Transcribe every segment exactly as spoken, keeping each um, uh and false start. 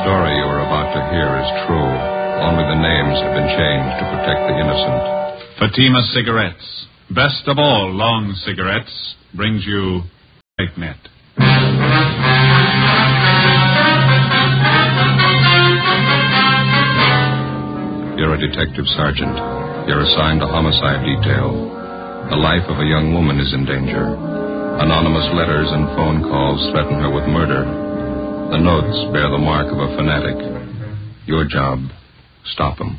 story you are about to hear is true. Only the names have been changed to protect the innocent. Fatima Cigarettes, best of all long cigarettes, brings you Dragnet. You're a detective sergeant. You're assigned to homicide detail. The life of a young woman is in danger. Anonymous letters and phone calls threaten her with murder. The notes bear the mark of a fanatic. Your job, stop them.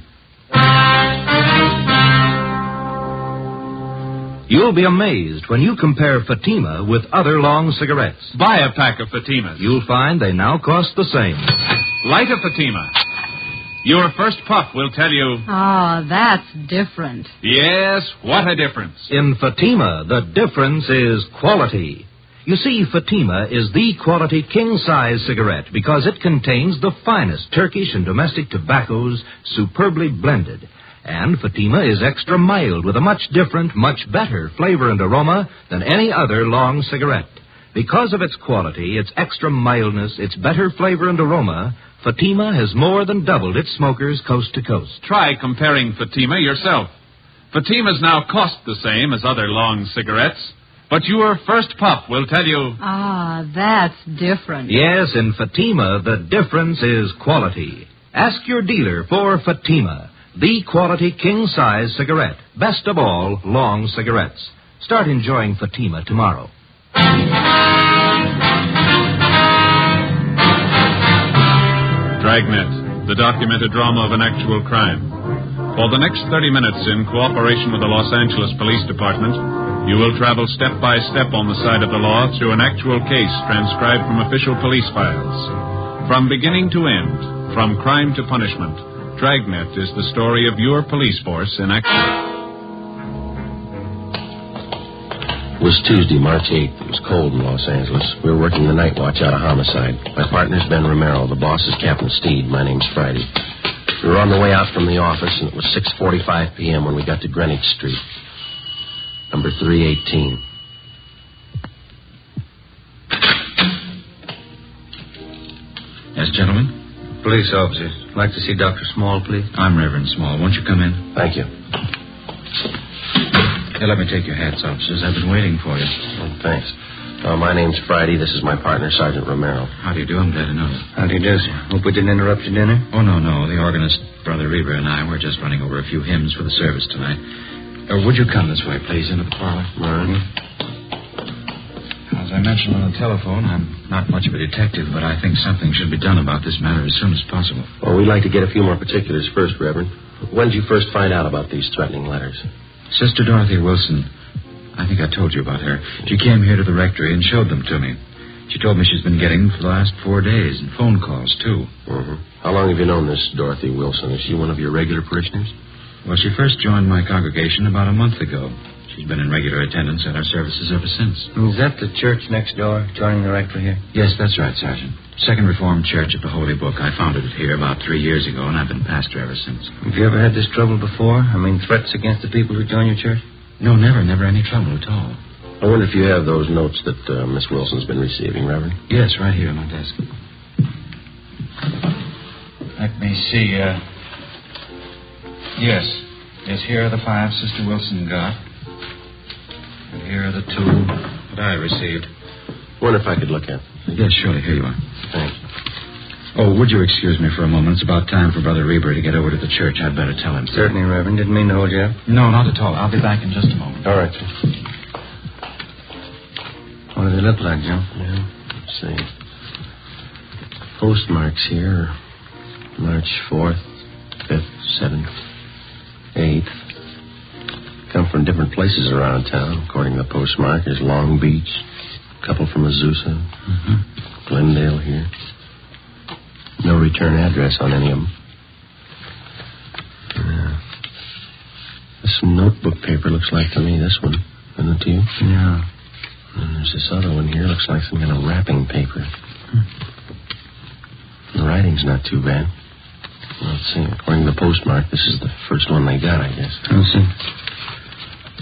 You'll be amazed when you compare Fatima with other long cigarettes. Buy a pack of Fatimas. You'll find they now cost the same. Light a Fatima. Your first puff will tell you... Oh, that's different. Yes, what a difference. In Fatima, the difference is quality. You see, Fatima is the quality king-size cigarette because it contains the finest Turkish and domestic tobaccos superbly blended. And Fatima is extra mild with a much different, much better flavor and aroma than any other long cigarette. Because of its quality, its extra mildness, its better flavor and aroma, Fatima has more than doubled its smokers coast to coast. Try comparing Fatima yourself. Fatimas now cost the same as other long cigarettes, but your first puff will tell you... Ah, that's different. Yes, in Fatima, the difference is quality. Ask your dealer for Fatima, the quality king-size cigarette. Best of all, long cigarettes. Start enjoying Fatima tomorrow. Dragnet, the documented drama of an actual crime. For the next thirty minutes, in cooperation with the Los Angeles Police Department, you will travel step by step on the side of the law through an actual case transcribed from official police files. From beginning to end, from crime to punishment, Dragnet is the story of your police force in action. It was Tuesday, March eighth. It was cold in Los Angeles. We were working the night watch out of homicide. My partner's Ben Romero. The boss is Captain Steed. My name's Friday. We were on the way out from the office, and it was six forty-five p.m. when we got to Greenwich Street. Number three eighteen. Yes, gentlemen? Police officers. I'd like to see Doctor Small, please. I'm Reverend Small. Won't you come in? Thank you. Here, let me take your hats, officers. I've been waiting for you. Oh, thanks. Uh, my name's Friday. This is my partner, Sergeant Romero. How do you do? I'm glad to know you. How do you do, sir? Hope we didn't interrupt your dinner. Oh, no, no. The organist, Brother Reber, and I were just running over a few hymns for the service tonight. Uh, would you come this way, please, into the parlor? All right. As I mentioned on the telephone, I'm not much of a detective, but I think something should be done about this matter as soon as possible. Well, we'd like to get a few more particulars first, Reverend. When did you first find out about these threatening letters? Sister Dorothy Wilson. I think I told you about her. She came here to the rectory and showed them to me. She told me she's been getting them for the last four days, and phone calls, too. Mm-hmm. How long have you known this Dorothy Wilson? Is she one of your regular parishioners? Well, she first joined my congregation about a month ago. She's been in regular attendance at our services ever since. Is that the church next door, joining the rectory here? Yes, that's right, Sergeant. Second Reformed Church of the Holy Book. I founded it here about three years ago, and I've been pastor ever since. Have you ever had this trouble before? I mean, threats against the people who join your church? No, never, never any trouble at all. I wonder if you have those notes that uh, Miss Wilson's been receiving, Reverend? Yes, right here on my desk. Let me see, uh... Yes. Yes, here are the five Sister Wilson got. And here are the two that I received. Wonder if I could look at them. Yes, surely. Here you are. Thank you. Oh, would you excuse me for a moment? It's about time for Brother Reber to get over to the church. I'd better tell him. Certainly, Reverend. Didn't mean to hold you up. No, not at all. I'll be back in just a moment. All right, sir. What do they look like, Joe? Yeah, let's see. Postmarks here are March fourth, fifth, seventh, eighth. Come from different places around town, according to the postmark. There's Long Beach, a couple from Azusa, Mm-hmm. Glendale here. No return address on any of them. Yeah. This notebook paper looks like to me this one. Isn't it to you? Yeah. And there's this other one here. Looks like some kind of wrapping paper. Hmm. The writing's not too bad. Let's see. According to the postmark, this is the first one they got, I guess. I'll see.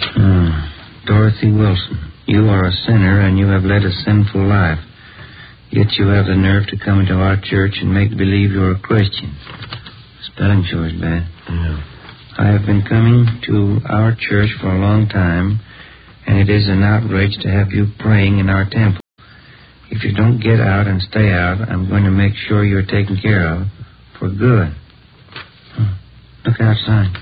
Uh, Dorothy Wilson. You are a sinner, and you have led a sinful life. Yet you have the nerve to come into our church and make believe you're a Christian. Spelling sure is bad. Yeah. I have been coming to our church for a long time, and it is an outrage to have you praying in our temple. If you don't get out and stay out, I'm going to make sure you're taken care of for good. Huh. Look outside.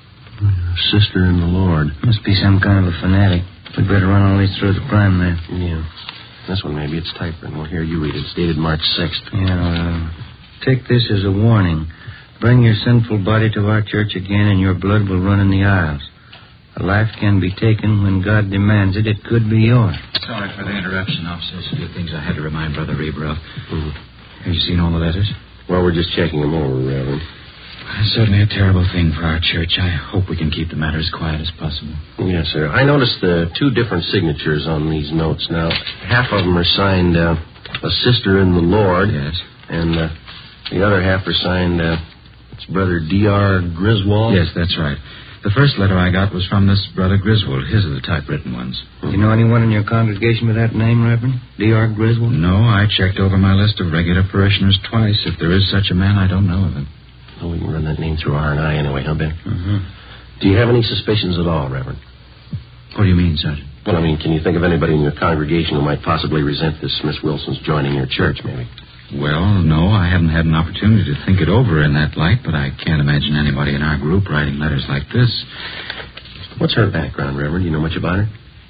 Sister in the Lord. Must be some kind of a fanatic. We'd better run all these through the crime man. Yeah. This one, maybe it's typewritten. Well, here, you read it. It's dated March sixth. Yeah, uh, take this as a warning. Bring your sinful body to our church again, and your blood will run in the aisles. A life can be taken when God demands it. It could be yours. Sorry for the interruption, officers. A few things I had to remind Brother Reber of. Mm-hmm. Have you seen all the letters? Well, we're just checking them over, Reverend. It's certainly a terrible thing for our church. I hope we can keep the matter as quiet as possible. Yes, sir. I noticed the two different signatures on these notes. Now, half of them are signed uh, a sister in the Lord. Yes. And uh, the other half are signed, uh, it's Brother D R Griswold. Yes, that's right. The first letter I got was from this Brother Griswold. His are the typewritten ones. Do you know anyone in your congregation with that name, Reverend? D R Griswold? No, I checked over my list of regular parishioners twice. If there is such a man, I don't know of him. Well, we can run that name through R and I anyway, huh, Ben? Mm-hmm. Do you have any suspicions at all, Reverend? What do you mean, Sergeant? Well, I mean, can you think of anybody in your congregation who might possibly resent this Miss Wilson's joining your church, maybe? Well, no, I haven't had an opportunity to think it over in that light, but I can't imagine anybody in our group writing letters like this. What's her background, Reverend? Do you know much about her?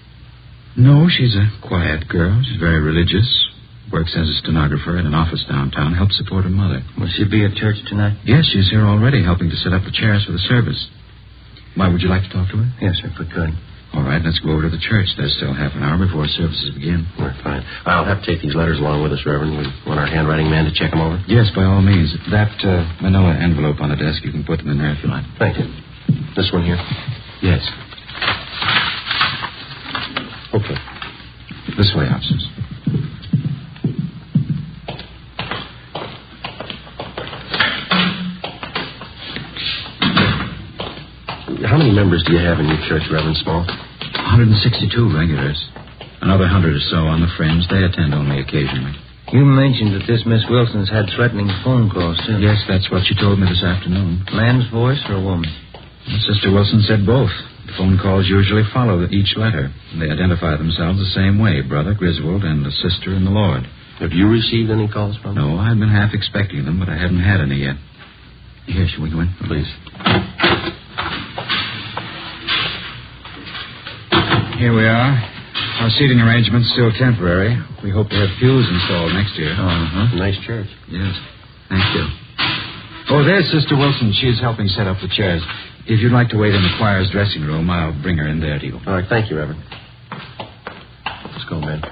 No, she's a quiet girl. She's very religious. Works as a stenographer at an office downtown. Helps support her mother. Will she be at church tonight? Yes, she's here already, helping to set up the chairs for the service. Why, would you like to talk to her? Yes, sir, if we could. All right, let's go over to the church. There's still half an hour before services begin. All right, fine. I'll have to take these letters along with us, Reverend. We want our handwriting man to check them over? Yes, by all means. That uh, manila envelope on the desk, you can put them in there if you like. Thank you. This one here? Yes. Okay. This way, officers. How many members do you have in your church, Reverend Small? one hundred sixty-two regulars. Another hundred or so on the fringe. They attend only occasionally. You mentioned that this Miss Wilson's had threatening phone calls, too. Yes, that's what she told me this afternoon. Man's voice or a woman? Sister Wilson said both. The phone calls usually follow each letter. They identify themselves the same way, Brother Griswold and the Sister in the Lord. Have you received any calls from them? No, I've been half expecting them, but I haven't had any yet. Here, shall we go in? Please. Here we are. Our seating arrangement's still temporary. We hope to have pews installed next year. Uh-huh. Nice church. Yes. Thank you. Oh, there's Sister Wilson. She's helping set up the chairs. If you'd like to wait in the choir's dressing room, I'll bring her in there to you. All right, thank you, Reverend. Let's go, man.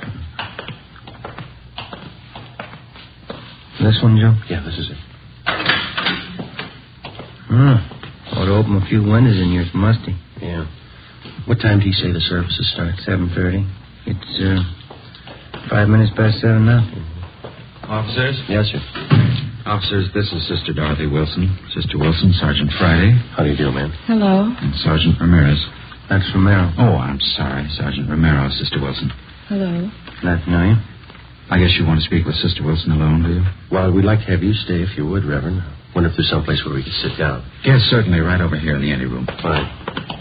This one, Joe? Yeah, this is it. Hmm. Ought to open a few windows in here. It's musty. Yeah. What time do you say the services start? seven thirty. It's, uh, five minutes past seven now. Officers? Yes, sir. Officers, this is Sister Dorothy Wilson. Sister Wilson, Sergeant Friday. How do you do, ma'am? Hello. And Sergeant Ramirez. That's Romero. Oh, I'm sorry. Sergeant Romero, Sister Wilson. Hello. Glad to know you. I guess you want to speak with Sister Wilson alone, do you? Well, we'd like to have you stay if you would, Reverend. Wonder if there's someplace where we could sit down. Yes, certainly. Right over here in the anteroom. Fine.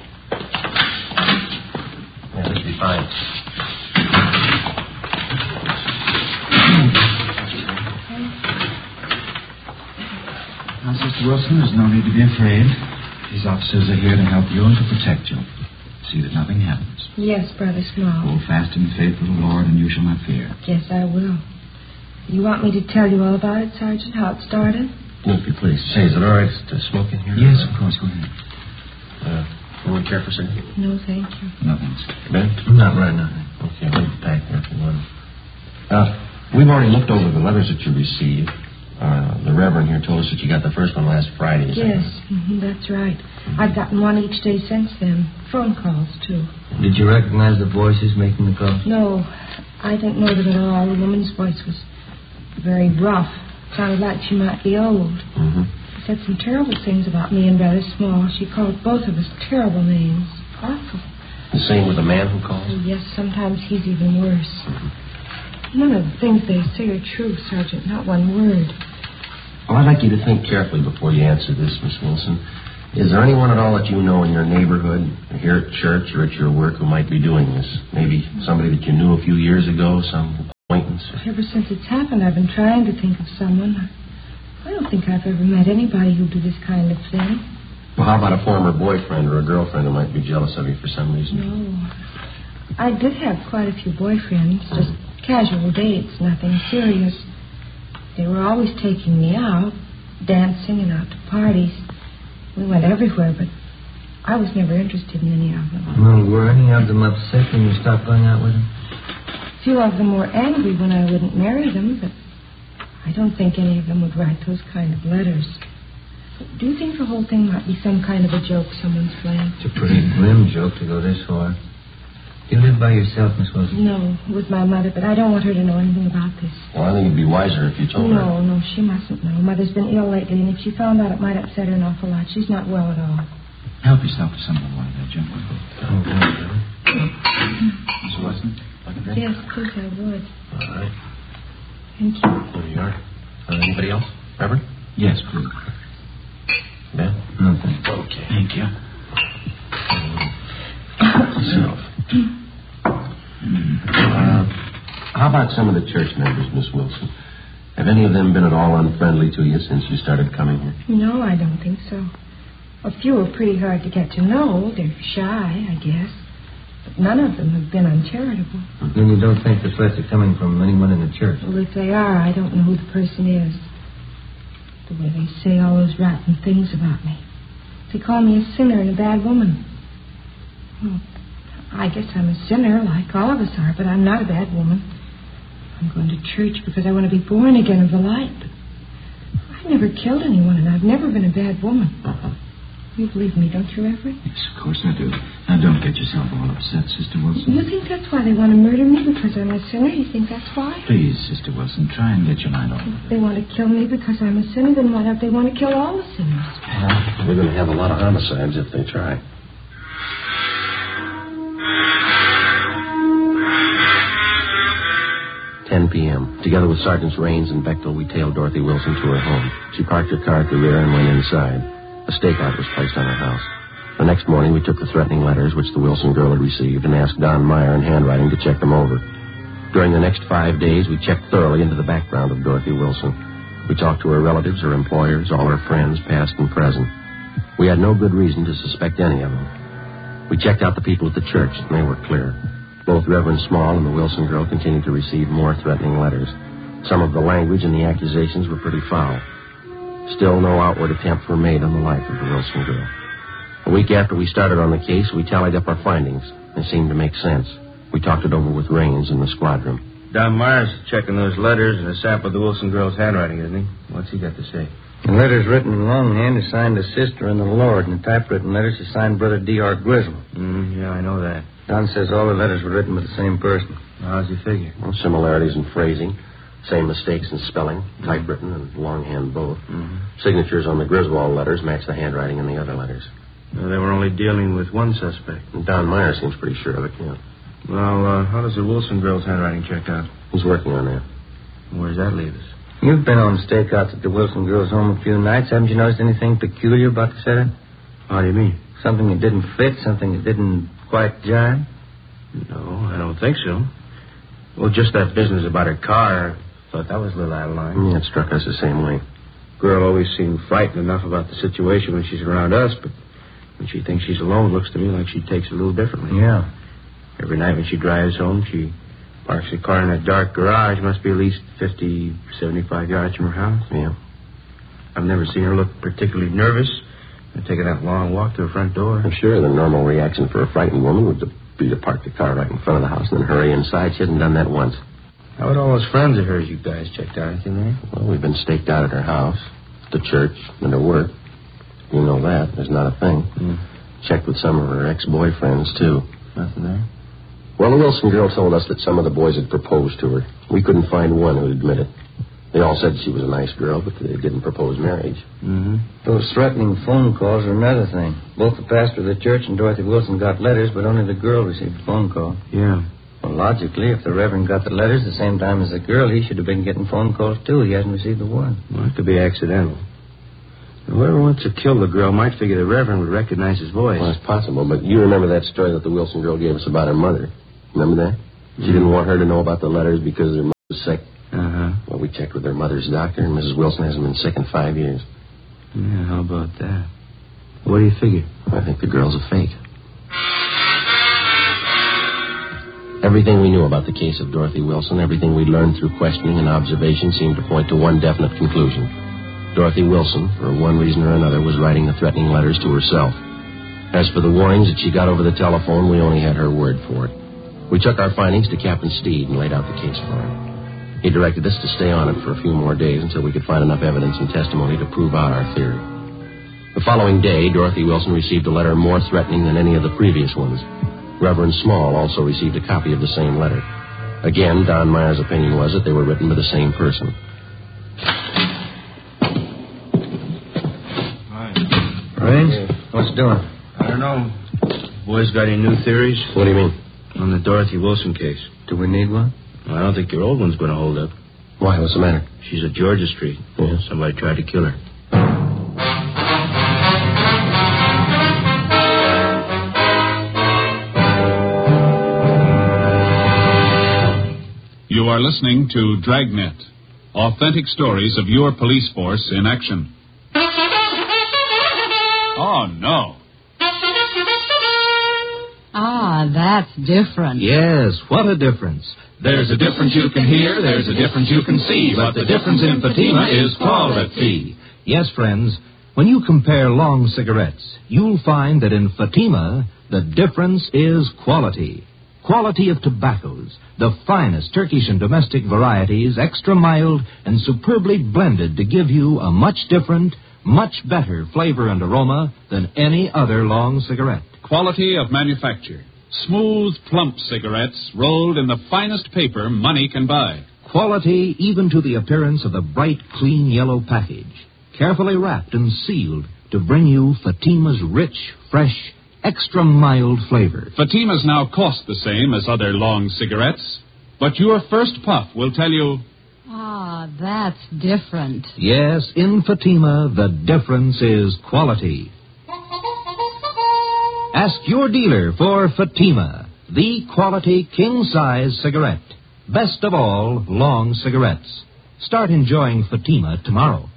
Yeah, that'd be fine. Now, Sister Wilson, there's no need to be afraid. These officers are here to help you and to protect you. See that nothing happens. Yes, Brother Small. Hold fast and faithful to the Lord, and you shall not fear. Yes, I will. You want me to tell you all about it, Sergeant, how it started? Oh, if you please. Say, is it all right to smoke in here? Yes, of course. Go ahead. Uh, you want care for a second? No, thank you. No, thanks. Ben? Not right now. Okay, I'll be back there if you want. Uh, we've already looked over the letters that you received. Uh, the Reverend here told us that you got the first one last Friday. Is Yes, mm-hmm, that's right. I've gotten one each day since then. Phone calls, too. Did you recognize the voices making the calls? No, I don't know them at all. The woman's voice was very rough. Sounded like she might be old. Mm-hmm. She said some terrible things about me and Brother Small. She called both of us terrible names. Awful. The same with the man who called? Oh, yes, sometimes he's even worse. Mm-hmm. None of the things they say are true, Sergeant. Not one word. Well, I'd like you to think carefully before you answer this, Miss Wilson. Is there anyone at all that you know in your neighborhood, here at church or at your work, who might be doing this? Maybe somebody that you knew a few years ago, some acquaintance? Ever since it's happened, I've been trying to think of someone. I don't think I've ever met anybody who'd do this kind of thing. Well, how about a former boyfriend or a girlfriend who might be jealous of you for some reason? No. I did have quite a few boyfriends, just casual dates, nothing serious. They were always taking me out, dancing and out to parties. We went everywhere, but I was never interested in any of them. Well, were any of them upset when you stopped going out with them? A few of them were angry when I wouldn't marry them, but I don't think any of them would write those kind of letters. Do you think the whole thing might be some kind of a joke someone's playing? It's a pretty grim joke to go this far. Do you live by yourself, Miss Wilson? No, with my mother, but I don't want her to know anything about this. Well, I think it'd be wiser if you told her. No, no, she mustn't know. Mother's been ill lately, and if she found out, it might upset her an awful lot. She's not well at all. Help yourself to some of the water there, Jim. Miss Wilson, like a drink? Yes, please, I would. All right. Thank you. There you are. Uh, anybody else? Reverend? Yes, please. Ben? No, thanks. Okay. Thank you. Yourself. Uh, how about some of the church members, Miss Wilson? Have any of them been at all unfriendly to you since you started coming here? No, I don't think so. A few are pretty hard to get to know. They're shy, I guess. But none of them have been uncharitable. Then you don't think the threats are coming from anyone in the church? Well, if they are, I don't know who the person is. The way they say all those rotten things about me. They call me a sinner and a bad woman. Well, I guess I'm a sinner, like all of us are, but I'm not a bad woman. I'm going to church because I want to be born again of the light. But I've never killed anyone, and I've never been a bad woman. Uh-huh. You believe me, don't you, Everett? Yes, of course I do. Now, don't get yourself all upset, Sister Wilson. You think that's why they want to murder me, because I'm a sinner? You think that's why? Please, Sister Wilson, try and get your mind off. If they want to kill me because I'm a sinner, then why don't they want to kill all the sinners? Well, we're going to have a lot of homicides if they try. ten p.m. Together with Sergeants Raines and Bechtel, we tailed Dorothy Wilson to her home. She parked her car at the rear and went inside. A stakeout was placed on her house. The next morning, we took the threatening letters which the Wilson girl had received and asked Don Meyer in handwriting to check them over. During the next five days, we checked thoroughly into the background of Dorothy Wilson. We talked to her relatives, her employers, all her friends, past and present. We had no good reason to suspect any of them. We checked out the people at the church, and they were clear. Both Reverend Small and the Wilson girl continued to receive more threatening letters. Some of the language and the accusations were pretty foul. Still, no outward attempts were made on the life of the Wilson girl. A week after we started on the case, we tallied up our findings. They seemed to make sense. We talked it over with Raines in the squad room. Don Myers checking those letters and a sample of the Wilson girl's handwriting, isn't he? What's he got to say? The letters written in longhand are signed the sister and the Lord, and the typewritten letters are signed Brother D R. Grizzle. Mm, yeah, I know that. Don says all the letters were written by the same person. How's he figure? Well, similarities in phrasing, same mistakes in spelling, typewritten and longhand both. Mm-hmm. Signatures on the Griswold letters match the handwriting in the other letters. Well, they were only dealing with one suspect. And Don Meyer seems pretty sure of it, yeah. Well, uh, how does the Wilson girl's handwriting check out? He's working on that. Where does that leave us? You've been on stakeouts at the Wilson girl's home a few nights. Haven't you noticed anything peculiar about the setup? How do you mean? Something that didn't fit, something that didn't quite jive? No, I don't think so. Well, just that business about her car, I thought that was a little out of line. Yeah, it struck us the same way. Girl always seemed frightened enough about the situation when she's around us, but when she thinks she's alone, it looks to me like she takes it a little differently. Yeah. Every night when she drives home, she parks her car in that dark garage. Must be at least fifty, seventy-five yards from her house. Yeah. I've never seen her look particularly nervous and taking that long walk to her front door. I'm sure the normal reaction for a frightened woman would be to park the car right in front of the house and then hurry inside. She hasn't done that once. How about all those friends of hers you guys checked out? Anything there? Well, we've been staked out at her house, the church, and her work. You know that. There's not a thing. Mm. Checked with some of her ex-boyfriends, too. Nothing there? Well, the Wilson girl told us that some of the boys had proposed to her. We couldn't find one who'd admit it. They all said she was a nice girl, but they didn't propose marriage. Mm-hmm. Those threatening phone calls are another thing. Both the pastor of the church and Dorothy Wilson got letters, but only the girl received a phone call. Yeah. Well, logically, if the Reverend got the letters the same time as the girl, he should have been getting phone calls, too. He hasn't received the one. Well, it could be accidental. Whoever wants to kill the girl might figure the Reverend would recognize his voice. Well, it's possible, but you remember that story that the Wilson girl gave us about her mother. Remember that? She mm-hmm. didn't want her to know about the letters because her mother was sick. Uh-huh. Well, we checked with her mother's doctor, and Missus Wilson hasn't been sick in five years. Yeah, how about that? What do you figure? I think the girl's a fake. Everything we knew about the case of Dorothy Wilson, everything we learned through questioning and observation seemed to point to one definite conclusion. Dorothy Wilson, for one reason or another, was writing the threatening letters to herself. As for the warnings that she got over the telephone, we only had her word for it. We took our findings to Captain Steed and laid out the case for him. He directed us to stay on it for a few more days until we could find enough evidence and testimony to prove out our theory. The following day, Dorothy Wilson received a letter more threatening than any of the previous ones. Reverend Small also received a copy of the same letter. Again, Don Meyer's opinion was that they were written by the same person. Rains? What's doing? I don't know. Boys got any new theories? What do you mean? On the Dorothy Wilson case. Do we need one? Well, I don't think your old one's going to hold up. Why? What's the matter? She's at Georgia Street. Yeah. Somebody tried to kill her. You are listening to Dragnet, authentic stories of your police force in action. Oh, no. Ah, that's different. Yes, what a difference. There's a difference you can hear, there's a difference you can see, but the difference in Fatima is quality. Yes, friends, when you compare long cigarettes, you'll find that in Fatima, the difference is quality. Quality of tobaccos, the finest Turkish and domestic varieties, extra mild and superbly blended to give you a much different, much better flavor and aroma than any other long cigarette. Quality of manufacture. Smooth, plump cigarettes rolled in the finest paper money can buy. Quality even to the appearance of the bright, clean yellow package. Carefully wrapped and sealed to bring you Fatima's rich, fresh, extra mild flavor. Fatimas now cost the same as other long cigarettes, but your first puff will tell you... Ah, that's different. Yes, in Fatima, the difference is quality. Ask your dealer for Fatima, the quality king-size cigarette. Best of all, long cigarettes. Start enjoying Fatima tomorrow.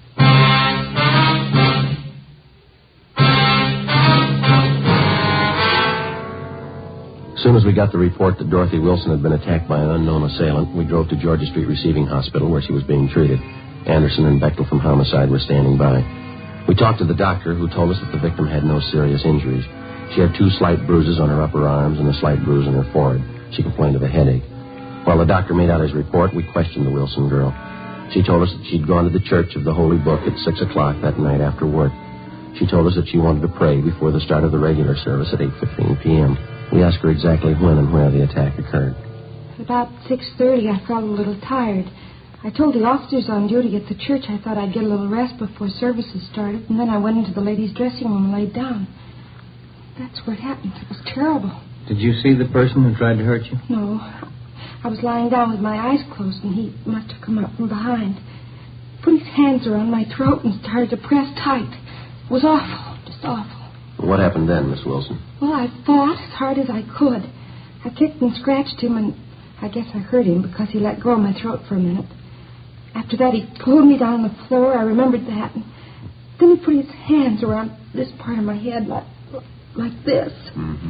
As soon as we got the report that Dorothy Wilson had been attacked by an unknown assailant, we drove to Georgia Street Receiving Hospital where she was being treated. Anderson and Bechtel from Homicide were standing by. We talked to the doctor, who told us that the victim had no serious injuries. She had two slight bruises on her upper arms and a slight bruise on her forehead. She complained of a headache. While the doctor made out his report, we questioned the Wilson girl. She told us that she'd gone to the Church of the Holy Book at six o'clock that night after work. She told us that she wanted to pray before the start of the regular service at eight fifteen p.m. We asked her exactly when and where the attack occurred. At about six thirty, I felt a little tired. I told the officers on duty at the church I thought I'd get a little rest before services started, and then I went into the ladies' dressing room and laid down. That's what happened. It was terrible. Did you see the person who tried to hurt you? No. I was lying down with my eyes closed, and he must have come up from behind. Put his hands around my throat and started to press tight. It was awful, just awful. What happened then, Miss Wilson? Well, I fought as hard as I could. I kicked and scratched him, and I guess I hurt him because he let go of my throat for a minute. After that, he pulled me down on the floor. I remembered that. And then he put his hands around this part of my head like, like this. Mm-hmm.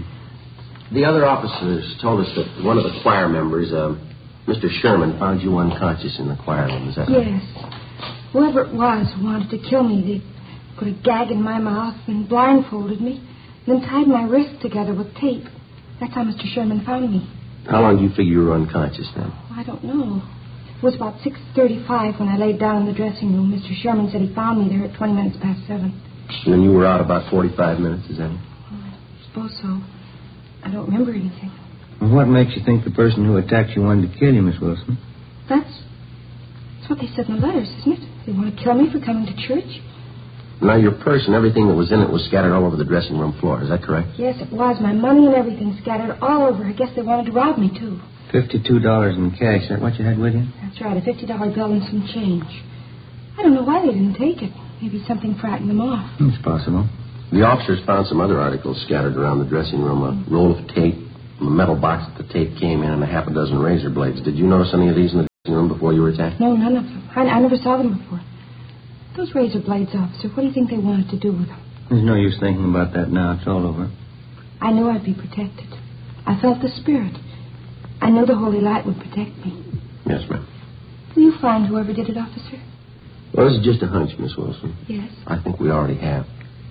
The other officers told us that one of the choir members, uh, Mister Sherman, found you unconscious in the choir room. Is that right? Yes. Whoever it was who wanted to kill me, they put a gag in my mouth and blindfolded me, then tied my wrists together with tape. That's how Mister Sherman found me. How long do you figure you were unconscious then? I don't know. It was about six thirty-five when I laid down in the dressing room. Mister Sherman said he found me there at twenty minutes past seven. And then you were out about forty-five minutes, is that it? I suppose so. I don't remember anything. Well, what makes you think the person who attacked you wanted to kill you, Miss Wilson? That's, that's what they said in the letters, isn't it? They want to kill me for coming to church. Now, your purse and everything that was in it was scattered all over the dressing room floor. Is that correct? Yes, it was. My money and everything scattered all over. I guess they wanted to rob me, too. Fifty-two dollars in cash. Is that what you had with you? That's right, a fifty dollar bill and some change. I don't know why they didn't take it. Maybe something frightened them off. It's possible. The officers found some other articles scattered around the dressing room. A roll of tape, a metal box that the tape came in, and a half a dozen razor blades. Did you notice any of these in the dressing room before you were attacked? No, none of them. I, I never saw them before. Those razor blades, officer, what do you think they wanted to do with them? There's no use thinking about that now. It's all over. I knew I'd be protected. I felt the spirit. I knew the holy light would protect me. Yes, ma'am. Will you find whoever did it, officer? Well, this is just a hunch, Miss Wilson. Yes. I think we already have.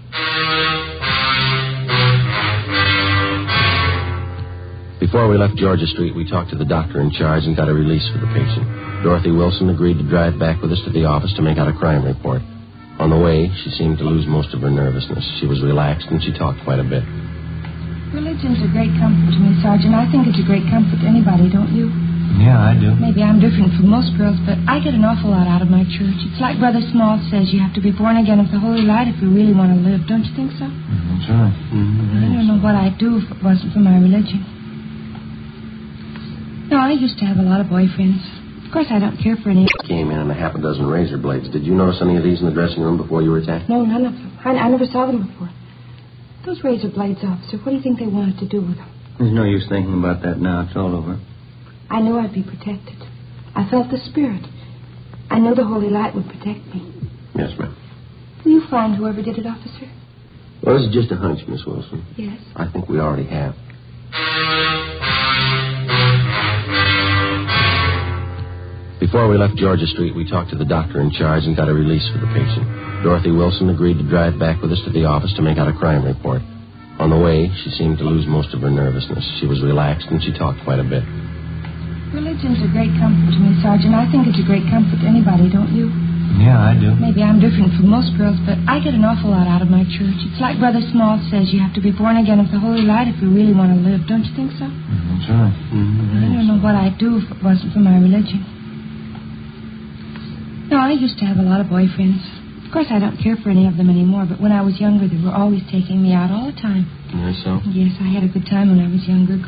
Before we left Georgia Street, we talked to the doctor in charge and got a release for the patient. Dorothy Wilson agreed to drive back with us to the office to make out a crime report. On the way, she seemed to lose most of her nervousness. She was relaxed and she talked quite a bit. Religion's a great comfort to me, Sergeant. I think it's a great comfort to anybody, don't you? Yeah, I do. Maybe I'm different from most girls, but I get an awful lot out of my church. It's like Brother Small says, you have to be born again of the holy light if you really want to live. Don't you think so? That's right. Mm-hmm. I don't know what I'd do if it wasn't for my religion. No, I used to have a lot of boyfriends. Of course, I don't care for any. Came in and a half a dozen razor blades. Did you notice any of these in the dressing room before you were attacked? No, none of them. I, I never saw them before. Those razor blades, officer, what do you think they wanted to do with them? There's no use thinking about that now. It's all over. I knew I'd be protected. I felt the spirit. I knew the holy light would protect me. Yes, ma'am. Will you find whoever did it, officer? Well, this is just a hunch, Miss Wilson. Yes. I think we already have. Before we left Georgia Street, we talked to the doctor in charge and got a release for the patient. Dorothy Wilson agreed to drive back with us to the office to make out a crime report. On the way, she seemed to lose most of her nervousness. She was relaxed and she talked quite a bit. Religion's a great comfort to me, Sergeant. I think it's a great comfort to anybody, don't you? Yeah, I do. Maybe I'm different from most girls, but I get an awful lot out of my church. It's like Brother Small says, you have to be born again of the holy light if you really want to live. Don't you think so? That's right. Mm-hmm. I don't know what I'd do if it wasn't for my religion. No, I used to have a lot of boyfriends. Of course, I don't care for any of them anymore, but when I was younger, they were always taking me out all the time. Yes, so? Yes, I had a good time when I was younger.